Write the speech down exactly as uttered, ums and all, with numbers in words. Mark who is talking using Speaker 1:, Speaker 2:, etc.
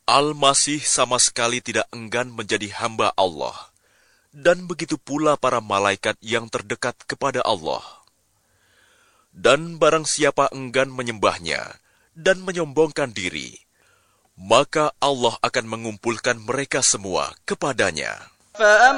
Speaker 1: Al-Masih sama sekali tidak enggan menjadi hamba Allah, dan begitu pula para malaikat yang terdekat kepada Allah. Dan barang siapa enggan menyembahnya dan menyombongkan diri, maka Allah akan mengumpulkan mereka semua kepadanya.